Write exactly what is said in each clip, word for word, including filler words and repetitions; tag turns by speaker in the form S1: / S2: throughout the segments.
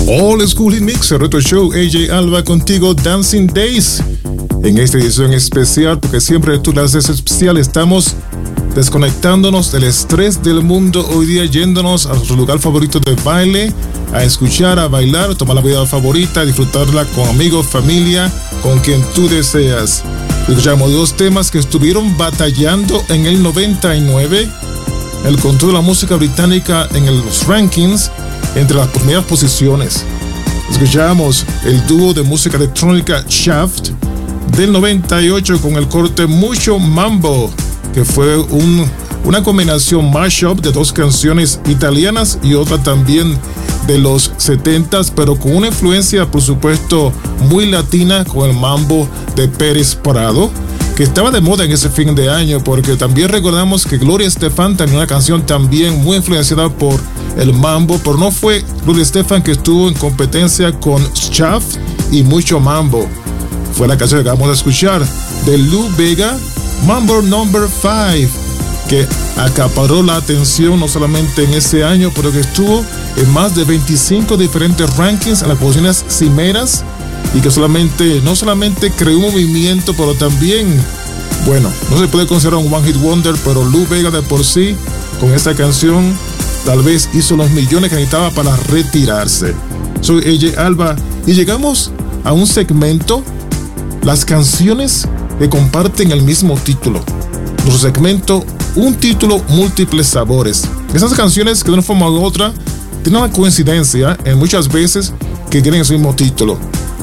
S1: Old School Hit Mix, el Retro Show, A J Alba contigo, Dancing Days. En esta edición especial, porque siempre tú la haces especial, estamos desconectándonos del estrés del mundo hoy día, yéndonos a nuestro lugar favorito de baile, a escuchar, a bailar, tomar la vida favorita, disfrutarla con amigos, familia, con quien tú deseas. Escuchamos dos temas que estuvieron batallando en el noventa y nueve, el control de la música británica en los rankings, entre las primeras posiciones. Escuchamos el dúo de música electrónica Shaft del noventa y ocho con el corte Mucho Mambo, que fue un, una combinación mashup de dos canciones italianas y otra también de los setentas, pero con una influencia, por supuesto, muy latina, con el mambo de Pérez Prado, que estaba de moda en ese fin de año, porque también recordamos que Gloria Estefan tenía una canción también muy influenciada por el mambo, pero no fue Gloria Estefan que estuvo en competencia con Shaft y Mucho Mambo. Fue la canción que acabamos de escuchar de Lou Bega, Mambo Number five, que acaparó la atención no solamente en ese año, pero que estuvo en más de veinticinco diferentes rankings en las posiciones cimeras, y que solamente, no solamente creó un movimiento, pero también, bueno, no se puede considerar un One Hit Wonder, pero Lou Bega de por sí, con esta canción, tal vez hizo los millones que necesitaba para retirarse. Soy A J Alba y llegamos a un segmento, las canciones que comparten el mismo título. Nuestro segmento, un título, múltiples sabores. Esas canciones que de una forma u otra tienen una coincidencia en muchas veces que tienen el mismo título.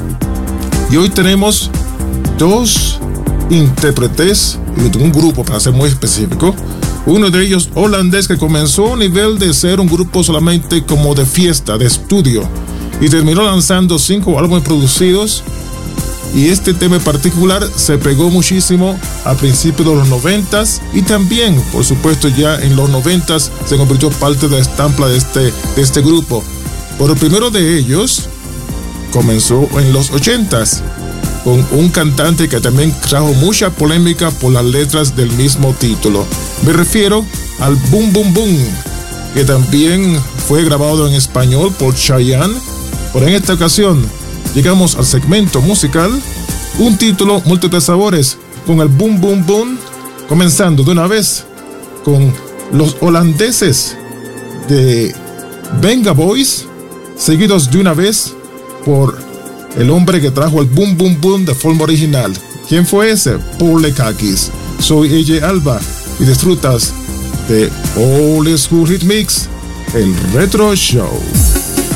S1: Y hoy tenemos dos intérpretes, un grupo para ser muy específico. Uno de ellos holandés, que comenzó a nivel de ser un grupo solamente como de fiesta, de estudio, y terminó lanzando cinco álbumes producidos. Y este tema en particular se pegó muchísimo a principios de los noventas, y también, por supuesto, ya en los noventas se convirtió parte de la estampa de este, de este grupo. Pero el primero de ellos comenzó en los ochentas con un cantante que también trajo mucha polémica por las letras del mismo título. Me refiero al Boom Boom Boom, que también fue grabado en español por Chayanne. Pero en esta ocasión llegamos al segmento musical, un título, múltiples sabores, con el Boom Boom Boom, comenzando de una vez con los holandeses de Venga Boys, seguidos de una vez por el hombre que trajo el Boom Boom Boom de forma original. ¿Quién fue ese? Paul Lekakis. Soy A J Alba y disfrutas de Old School Hit Mix, el Retro Show.